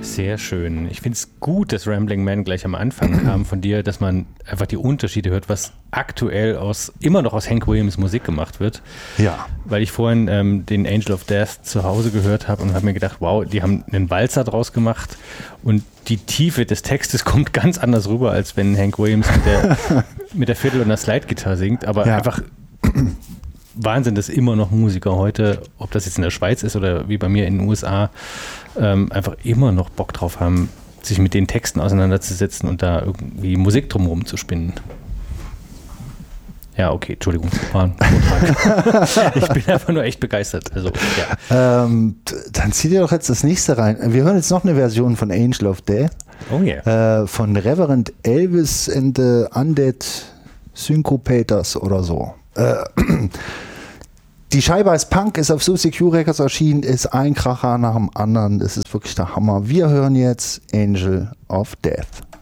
Sehr schön. Ich finde es gut, dass Rambling Man gleich am Anfang kam von dir, dass man einfach die Unterschiede hört, was aktuell immer noch aus Hank Williams Musik gemacht wird. Ja. Weil ich vorhin den Angel of Death zu Hause gehört habe und habe mir gedacht, wow, die haben einen Walzer draus gemacht und die Tiefe des Textes kommt ganz anders rüber, als wenn Hank Williams mit der Fiddle und der Slide-Gitarre singt, aber einfach Wahnsinn, dass immer noch Musiker heute, ob das jetzt in der Schweiz ist oder wie bei mir in den USA, einfach immer noch Bock drauf haben, sich mit den Texten auseinanderzusetzen und da irgendwie Musik drumherum zu spinnen. Ja, okay, Entschuldigung, war ein Vortrag. Ich bin einfach nur echt begeistert. Also, ja. Dann zieh dir doch jetzt das nächste rein. Wir hören jetzt noch eine Version von Angel of Death. Oh yeah. Von Reverend Elvis and the Undead Syncopators oder so. Die Scheibe als Punk, ist auf Susie Q Records erschienen, ist ein Kracher nach dem anderen. Das ist wirklich der Hammer. Wir hören jetzt Angel of Death.